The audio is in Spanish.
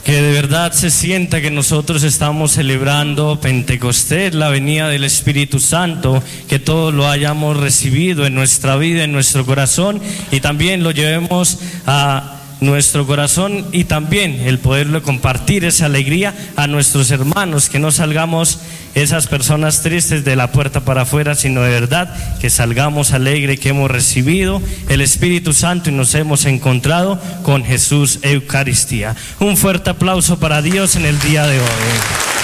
Que de verdad se sienta que nosotros estamos celebrando Pentecostés, la venida del Espíritu Santo, que todos lo hayamos recibido en nuestra vida, en nuestro corazón, y también lo llevemos a nuestro corazón, y también el poderlo compartir esa alegría a nuestros hermanos, que no salgamos esas personas tristes de la puerta para afuera, sino de verdad que salgamos alegre, que hemos recibido el Espíritu Santo y nos hemos encontrado con Jesús Eucaristía. Un fuerte aplauso para Dios en el día de hoy.